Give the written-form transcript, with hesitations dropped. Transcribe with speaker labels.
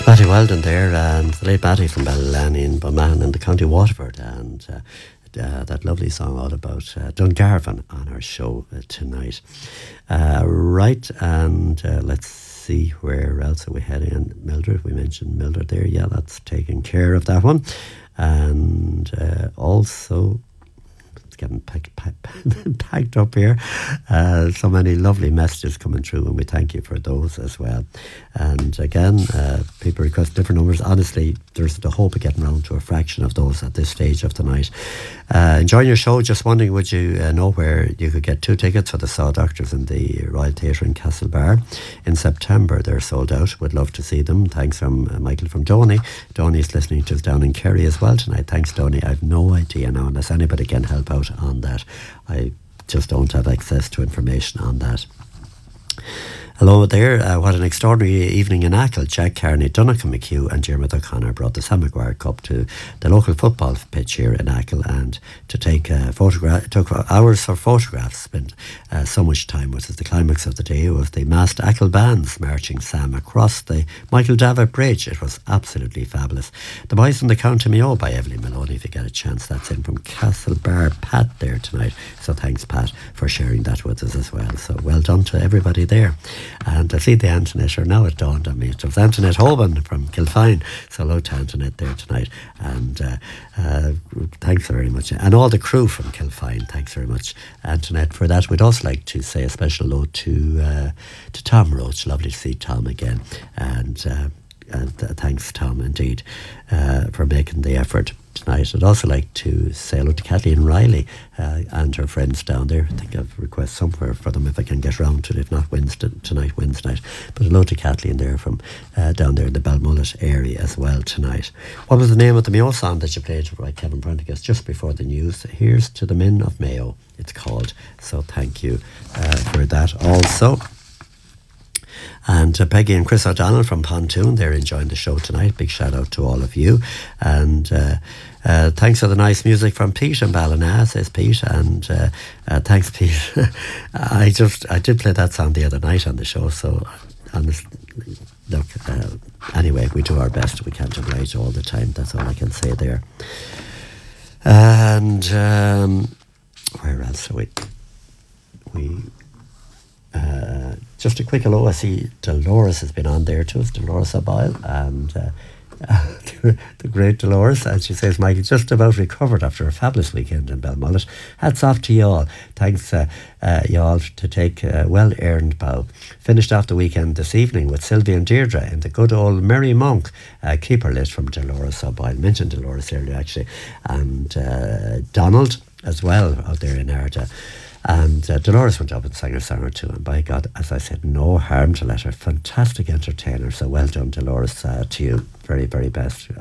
Speaker 1: Matty Weldon there, and the late Matty from Ballylani in Bunman in the County Waterford, and that lovely song all about Dungarvan on our show tonight. Right, and let's see, where else are we heading? And Mildred, we mentioned Mildred there. Yeah, that's taking care of that one. And also, it's getting packed up here. So many lovely messages coming through, and we thank you for those as well. And again, people request different numbers. Honestly, there's the hope of getting around to a fraction of those at this stage of the night. Enjoying your show. Just wondering, would you know where you could get 2 tickets for the Saw Doctors in the Royal Theatre in Castlebar in September? They're sold out. Would love to see them. Thanks from Michael from Donny. Donny's listening to us down in Kerry as well tonight. Thanks, Donny. I have no idea now unless anybody can help out on that. I just don't have access to information on that. Hello there, what an extraordinary evening in Achill. Jack Carney, Donnacha McHugh and Dermot O'Connor brought the Sam Maguire Cup to the local football pitch here in Achill, and to take it took hours for photographs, spent so much time with it. The climax of the day was the massed Achill bands marching Sam across the Michael Davitt Bridge. It was absolutely fabulous. The Boys from the County Mayo by Evelyn Maloney, if you get a chance. That's in from Castlebar. Pat there tonight, so thanks Pat for sharing that with us as well. So well done to everybody there. And I see the Antoinette, or now it dawned on me, it was Antoinette Hoban from Kilfine. So hello to Antoinette there tonight, and thanks very much. And all the crew from Kilfine, thanks very much, Antoinette, for that. We'd also like to say a special hello to Tom Roach. Lovely to see Tom again, and thanks Tom indeed for making the effort tonight. I'd also like to say hello to Kathleen Riley and her friends down there. I think I've requested somewhere for them if I can get round to it, if not Wednesday night. But hello to Kathleen there from down there in the Balmullet area as well tonight. What was the name of the Mayo song that you played by Kevin Prendergast just before the news? Here's to the Men of Mayo, it's called. So thank you for that also. And Peggy and Chris O'Donnell from Pontoon, they're enjoying the show tonight. Big shout out to all of you. And thanks for the nice music from Pete and Ballina, says Pete. And thanks, Pete. I did play that song the other night on the show. So honestly, look, anyway, we do our best. We can't oblige all the time. That's all I can say there. And where else are we? Just a quick hello. I see Dolores has been on there too. It's Dolores Abile, and the great Dolores, and she says, Michael, just about recovered after a fabulous weekend in Belmullet. Hats off to you all. Thanks y'all to take a well-earned bow. Finished off the weekend this evening with Sylvia and Deirdre in the good old Merry Monk keeper list from Dolores Abile. Mentioned Dolores earlier actually, and Donald as well out there in Arda. And Dolores went up and sang a song or two, and by God, as I said, no harm to let her. Fantastic entertainer. So well done, Dolores, to you. Very, very best.